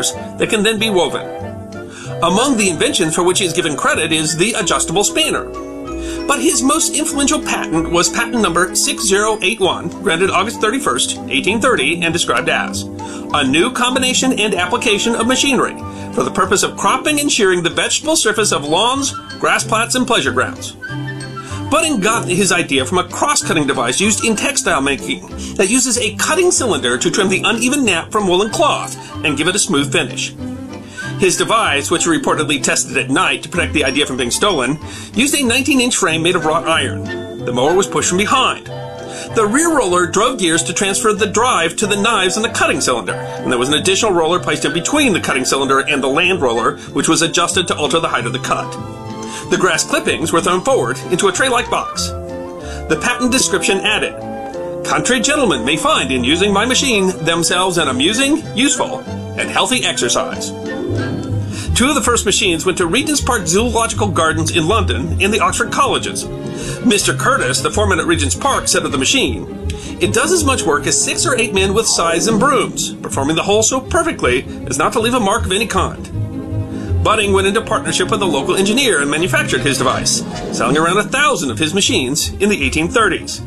fibers that can then be woven. Among the inventions for which he is given credit is the adjustable spanner. But his most influential patent was patent number 6081, granted August 31st, 1830, and described as a new combination and application of machinery for the purpose of cropping and shearing the vegetable surface of lawns, grass plats, and pleasure grounds. Budding got his idea from a cross-cutting device used in textile making that uses a cutting cylinder to trim the uneven nap from woolen cloth and give it a smooth finish. His device, which he reportedly tested at night to protect the idea from being stolen, used a 19-inch frame made of wrought iron. The mower was pushed from behind. The rear roller drove gears to transfer the drive to the knives in the cutting cylinder, and there was an additional roller placed in between the cutting cylinder and the land roller, which was adjusted to alter the height of the cut. The grass clippings were thrown forward into a tray-like box. The patent description added, "Country gentlemen may find in using my machine themselves an amusing, useful, and healthy exercise." Two of the first machines went to Regent's Park Zoological Gardens in London and the Oxford Colleges. Mr. Curtis, the foreman at Regent's Park, said of the machine, "It does as much work as 6 or 8 men with scythes and brooms, performing the whole so perfectly as not to leave a mark of any kind." Budding went into partnership with a local engineer and manufactured his device, selling around 1,000 of his machines in the 1830s.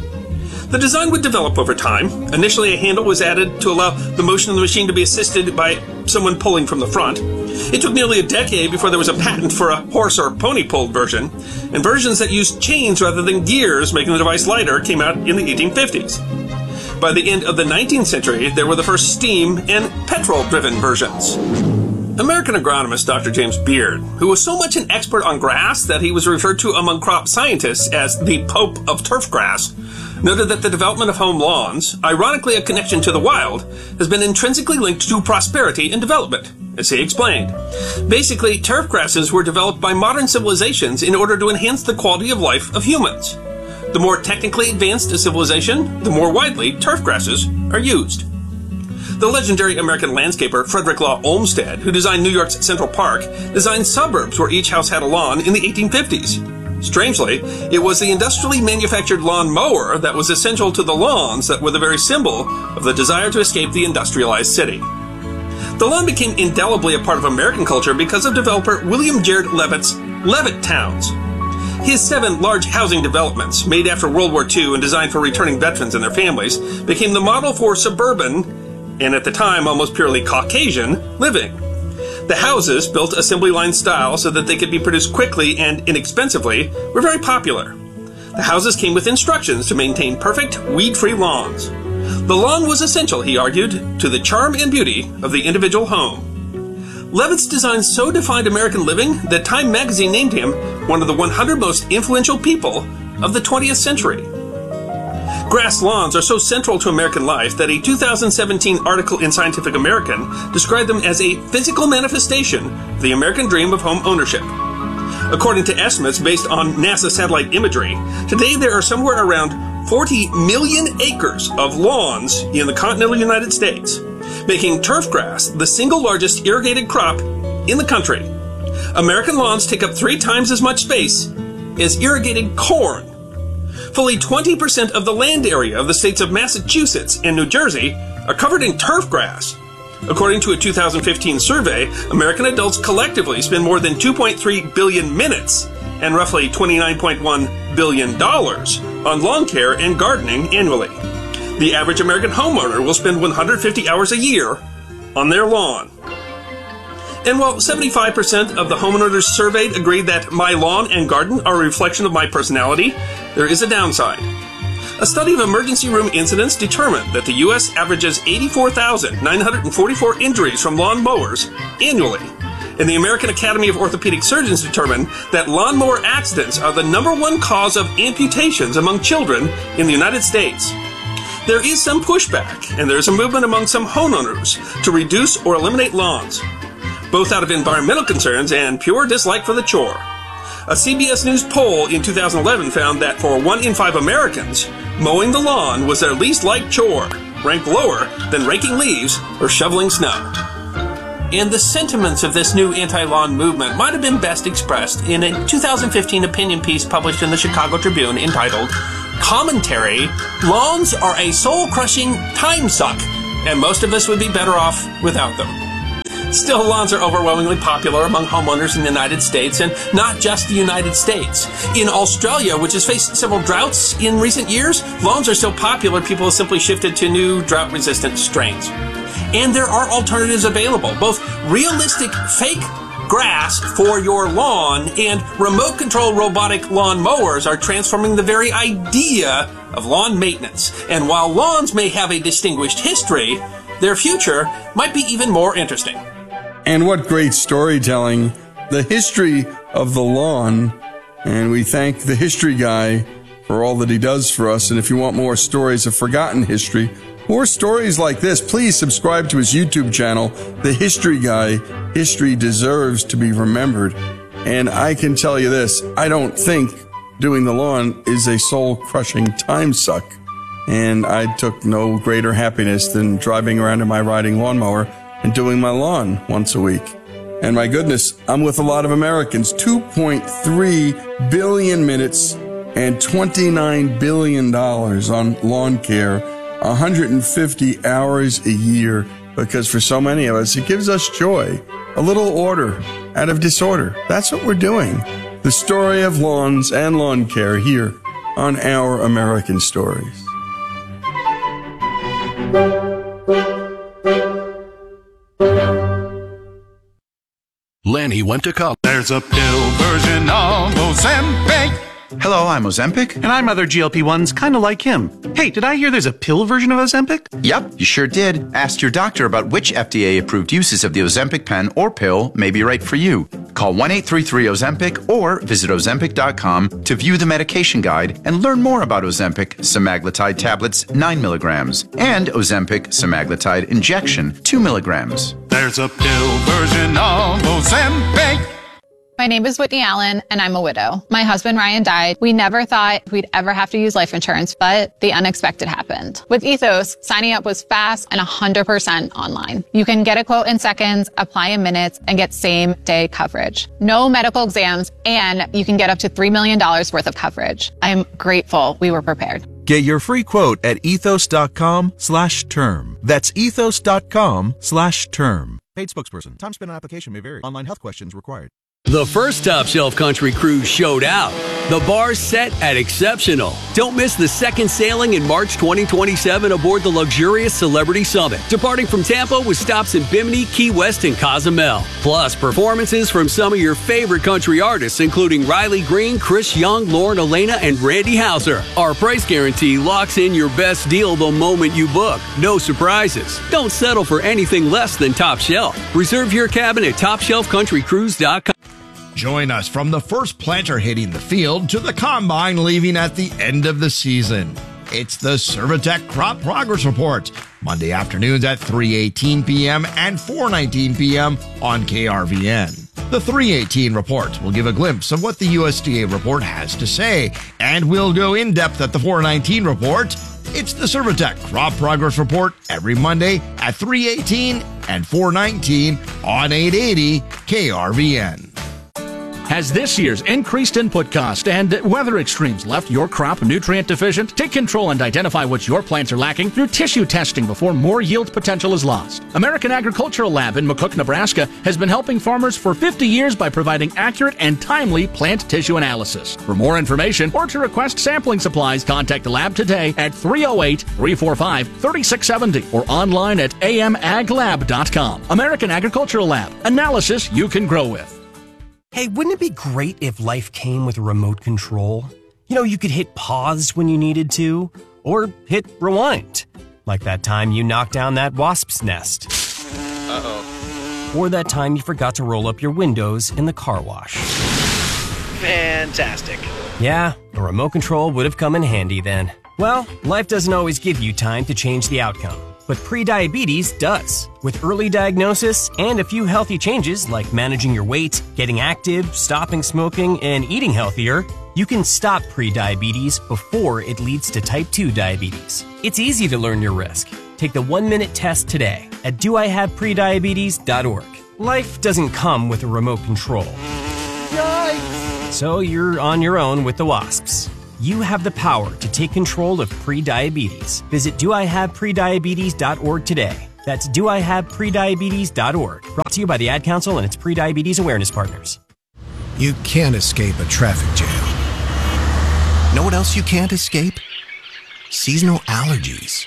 The design would develop over time. Initially, a handle was added to allow the motion of the machine to be assisted by someone pulling from the front. It took nearly a decade before there was a patent for a horse or pony-pulled version, and versions that used chains rather than gears, making the device lighter, came out in the 1850s. By the end of the 19th century, there were the first steam and petrol-driven versions. American agronomist Dr. James Beard, who was so much an expert on grass that he was referred to among crop scientists as the Pope of turf grass, noted that the development of home lawns, ironically a connection to the wild, has been intrinsically linked to prosperity and development, as he explained. Basically, turf grasses were developed by modern civilizations in order to enhance the quality of life of humans. The more technically advanced a civilization, the more widely turf grasses are used. The legendary American landscaper Frederick Law Olmsted, who designed New York's Central Park, designed suburbs where each house had a lawn in the 1850s. Strangely, it was the industrially manufactured lawn mower that was essential to the lawns that were the very symbol of the desire to escape the industrialized city. The lawn became indelibly a part of American culture because of developer William Jared Levitt's Levitt Towns. His 7 large housing developments, made after World War II and designed for returning veterans and their families, became the model for suburban, and at the time almost purely Caucasian, living. The houses, built assembly line style so that they could be produced quickly and inexpensively, were very popular. The houses came with instructions to maintain perfect, weed-free lawns. The lawn was essential, he argued, to the charm and beauty of the individual home. Levitt's design so defined American living that Time magazine named him one of the 100 most influential people of the 20th century. Grass lawns are so central to American life that a 2017 article in Scientific American described them as a physical manifestation of the American dream of home ownership. According to estimates based on NASA satellite imagery, today there are somewhere around 40 million acres of lawns in the continental United States, making turf grass the single largest irrigated crop in the country. American lawns take up 3 times as much space as irrigated corn. Fully 20% of the land area of the states of Massachusetts and New Jersey are covered in turf grass. According to a 2015 survey, American adults collectively spend more than 2.3 billion minutes and roughly $29.1 billion on lawn care and gardening annually. The average American homeowner will spend 150 hours a year on their lawn. And while 75% of the homeowners surveyed agreed that my lawn and garden are a reflection of my personality, there is a downside. A study of emergency room incidents determined that the U.S. averages 84,944 injuries from lawn mowers annually. And the American Academy of Orthopedic Surgeons determined that lawnmower accidents are the #1 cause of amputations among children in the United States. There is some pushback, and there is a movement among some homeowners to reduce or eliminate lawns, both out of environmental concerns and pure dislike for the chore. A CBS News poll in 2011 found that for 1 in 5 Americans, mowing the lawn was their least liked chore, ranked lower than raking leaves or shoveling snow. And the sentiments of this new anti-lawn movement might have been best expressed in a 2015 opinion piece published in the Chicago Tribune entitled, "Commentary, Lawns Are a Soul-Crushing Time Suck, and Most of Us Would Be Better Off Without Them." Still, lawns are overwhelmingly popular among homeowners in the United States, and not just the United States. In Australia, which has faced several droughts in recent years, lawns are so popular people have simply shifted to new drought-resistant strains. And there are alternatives available, both realistic fake grass for your lawn and remote-control robotic lawn mowers are transforming the very idea of lawn maintenance. And while lawns may have a distinguished history, their future might be even more interesting. And what great storytelling, the history of the lawn. And we thank the history guy for all that he does for us. And if you want more stories of forgotten history, more stories like this, please subscribe to his YouTube channel, The History Guy. History deserves to be remembered. And I can tell you this, I don't think doing the lawn is a soul-crushing time suck. And I took no greater happiness than driving around in my riding lawnmower and doing my lawn once a week. And my goodness, I'm with a lot of Americans. 2.3 billion minutes and $29 billion on lawn care, 150 hours a year, because for so many of us, it gives us joy. A little order out of disorder. That's what we're doing. The story of lawns and lawn care here on Our American Stories. Lanny went to college. There's a pill version of Ozempic. Hello, I'm Ozempic. And I'm other GLP-1s kind of like him. Hey, did I hear there's a pill version of Ozempic? Yep, you sure did. Ask your doctor about which FDA-approved uses of the Ozempic pen or pill may be right for you. Call 1-833-OZEMPIC or visit Ozempic.com to view the medication guide and learn more about Ozempic semaglutide tablets 9 milligrams and Ozempic semaglutide injection 2 milligrams. There's a pill version of Ozempic. My name is Whitney Allen, and I'm a widow. My husband, Ryan, died. We never thought we'd ever have to use life insurance, but the unexpected happened. With Ethos, signing up was fast and 100% online. You can get a quote in seconds, apply in minutes, and get same-day coverage. No medical exams, and you can get up to $3 million worth of coverage. I'm grateful we were prepared. Get your free quote at ethos.com/term. That's ethos.com/term. Paid spokesperson. Time spent on application may vary. Online health questions required. The first Top Shelf Country Cruise showed out. The bar's set at exceptional. Don't miss the second sailing in March 2027 aboard the luxurious Celebrity Summit, departing from Tampa with stops in Bimini, Key West, and Cozumel. Plus, performances from some of your favorite country artists, including Riley Green, Chris Young, Lauren Elena, and Randy Houser. Our price guarantee locks in your best deal the moment you book. No surprises. Don't settle for anything less than Top Shelf. Reserve your cabin at TopShelfCountryCruise.com. Join us from the first planter hitting the field to the combine leaving at the end of the season. It's the Servitec Crop Progress Report, Monday afternoons at 3:18 p.m. and 4:19 p.m. on KRVN. The 3:18 report will give a glimpse of what the USDA report has to say, and we'll go in depth at the 4:19 report. It's the Servitec Crop Progress Report every Monday at 3:18 and 4:19 on 880 KRVN. Has this year's increased input cost and weather extremes left your crop nutrient deficient? Take control and identify what your plants are lacking through tissue testing before more yield potential is lost. American Agricultural Lab in McCook, Nebraska has been helping farmers for 50 years by providing accurate and timely plant tissue analysis. For more information or to request sampling supplies, contact the lab today at 308-345-3670 or online at amaglab.com. American Agricultural Lab. Analysis you can grow with. Hey, wouldn't it be great if life came with a remote control? You know, you could hit pause when you needed to, or hit rewind. Like that time you knocked down that wasp's nest. Uh-oh. Or that time you forgot to roll up your windows in the car wash. Fantastic. Yeah, a remote control would have come in handy then. Well, life doesn't always give you time to change the outcome. But prediabetes does. With early diagnosis and a few healthy changes like managing your weight, getting active, stopping smoking, and eating healthier, you can stop prediabetes before it leads to type 2 diabetes. It's easy to learn your risk. Take the 1-minute test today at doihaveprediabetes.org. Life doesn't come with a remote control. Yikes! So you're on your own with the wasps. You have the power to take control of prediabetes. Visit doihaveprediabetes.org today. That's doihaveprediabetes.org. Brought to you by the Ad Council and its prediabetes awareness partners. You can't escape a traffic jam. Know what else you can't escape? Seasonal allergies.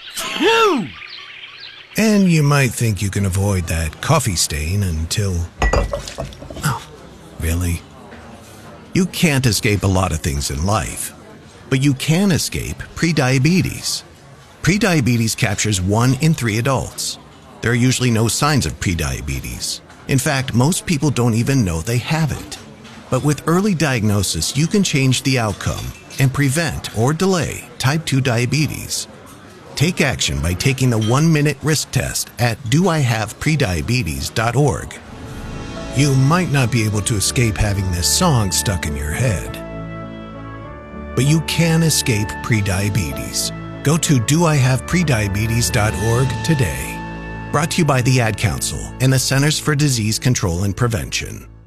And you might think you can avoid that coffee stain until... Oh, really? You can't escape a lot of things in life, but you can escape prediabetes. Prediabetes captures 1 in 3 adults. There are usually no signs of prediabetes. In fact, most people don't even know they have it. But with early diagnosis, you can change the outcome and prevent or delay type 2 diabetes. Take action by taking the 1-minute risk test at doihaveprediabetes.org. You might not be able to escape having this song stuck in your head, but you can escape prediabetes. Go to doihaveprediabetes.org today. Brought to you by the Ad Council and the Centers for Disease Control and Prevention.